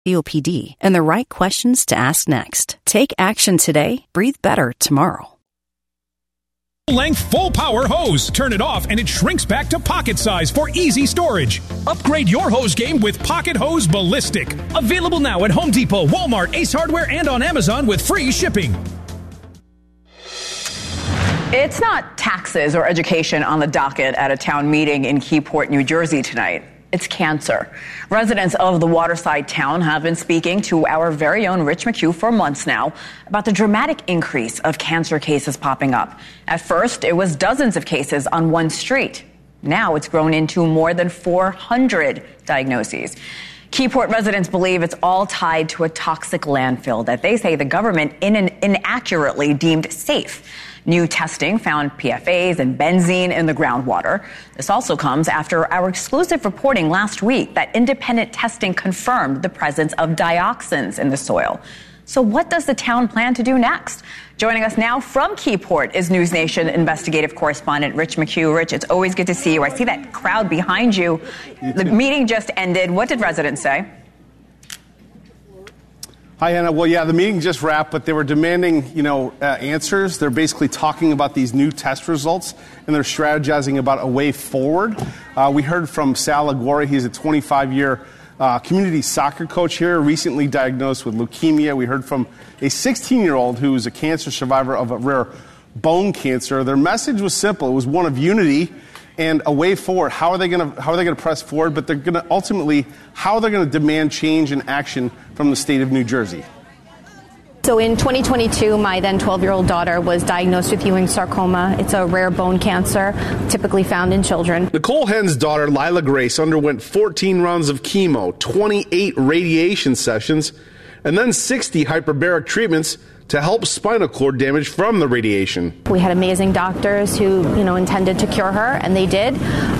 COPD, and the right questions to ask next. Take action today. Breathe better tomorrow. Length full power hose. Turn it off and it shrinks back to pocket size for easy storage. Upgrade your hose game with Pocket Hose Ballistic. Available now at Home Depot, Walmart, Ace Hardware, and on Amazon with free shipping. It's not taxes or education on the docket at a town meeting in Keyport, New Jersey tonight. It's cancer. Residents of the waterside town have been speaking to our very own Rich McHugh for months now about the dramatic increase of cancer cases popping up. At first, it was dozens of cases on one street. Now it's grown into more than 400 diagnoses. Keyport residents believe it's all tied to a toxic landfill that they say the government inaccurately deemed safe. New testing found PFAs and benzene in the groundwater. This also comes after our exclusive reporting last week that independent testing confirmed the presence of dioxins in the soil. So what does the town plan to do next? Joining us now from Keyport is News Nation investigative correspondent Rich McHugh. Rich, it's always good to see you. I see that crowd behind you. The meeting just ended. What did residents say? Hi, Anna. Well, yeah, the meeting just wrapped, but they were demanding, answers. They're basically talking about these new test results, and they're strategizing about a way forward. We heard from Sal Aguirre. He's a 25-year community soccer coach here, recently diagnosed with leukemia. We heard from a 16-year-old who is a cancer survivor of a rare bone cancer. Their message was simple. It was one of unity and a way forward. How are they going to press forward? But they're going to ultimately, how they're going to demand change and action from the state of New Jersey. So in 2022, my then 12-year-old daughter was diagnosed with Ewing sarcoma. It's a rare bone cancer, typically found in children. Nicole Henn's daughter, Lila Grace, underwent 14 rounds of chemo, 28 radiation sessions, and then 60 hyperbaric treatments to help spinal cord damage from the radiation. We had amazing doctors who, intended to cure her, and they did.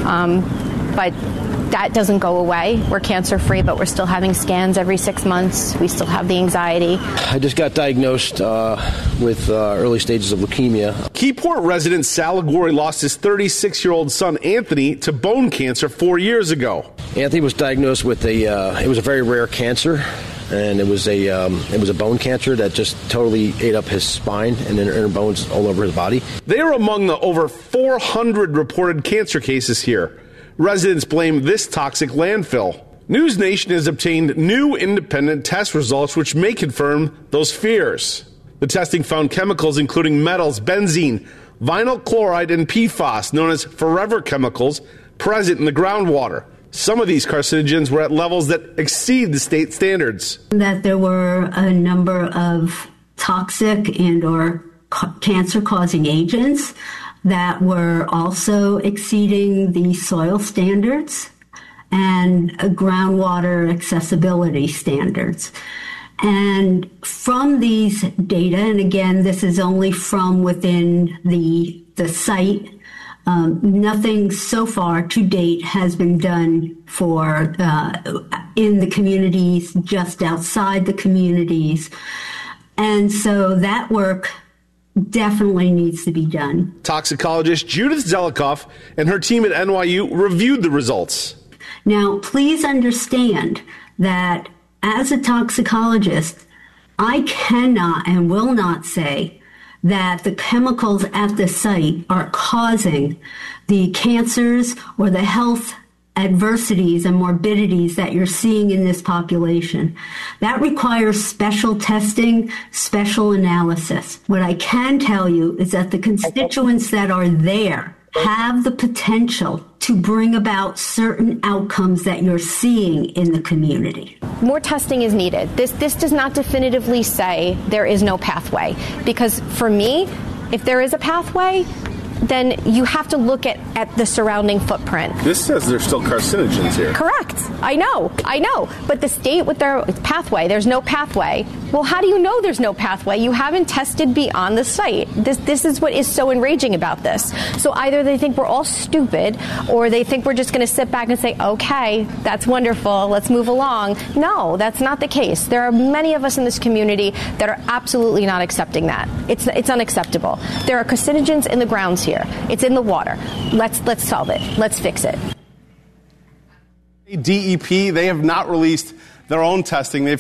But that doesn't go away. We're cancer-free, but we're still having scans every 6 months. We still have the anxiety. I just got diagnosed with early stages of leukemia. Keyport resident Sal Aguirre lost his 36-year-old son, Anthony, to bone cancer 4 years ago. Anthony was diagnosed with it was a very rare cancer. And it was a bone cancer that just totally ate up his spine and inner bones all over his body. They are among the over 400 reported cancer cases here. Residents blame this toxic landfill. News Nation has obtained new independent test results which may confirm those fears. The testing found chemicals including metals, benzene, vinyl chloride, and PFAS, known as forever chemicals, present in the groundwater. Some of these carcinogens were at levels that exceed the state standards. That there were a number of toxic and or cancer-causing agents that were also exceeding the soil standards and groundwater accessibility standards. And from these data, and again, this is only from within the site, nothing so far to date has been done for in the communities, just outside the communities. And so that work definitely needs to be done. Toxicologist Judith Zelikoff and her team at NYU reviewed the results. Now, please understand that as a toxicologist, I cannot and will not say that the chemicals at the site are causing the cancers or the health adversities and morbidities that you're seeing in this population. That requires special testing, special analysis. What I can tell you is that the constituents that are there have the potential to bring about certain outcomes that you're seeing in the community. More testing is needed. This does not definitively say there is no pathway, because for me, if there is a pathway, then you have to look at the surrounding footprint. This says there's still carcinogens here. Correct. I know. But the state with their pathway, there's no pathway. Well, how do you know there's no pathway? You haven't tested beyond the site. This is what is so enraging about this. So either they think we're all stupid, or they think we're just going to sit back and say, okay, that's wonderful, let's move along. No, that's not the case. There are many of us in this community that are absolutely not accepting that. It's unacceptable. There are carcinogens in the grounds here. It's in the water. Let's solve it. Let's fix it. DEP, they have not released their own testing. They've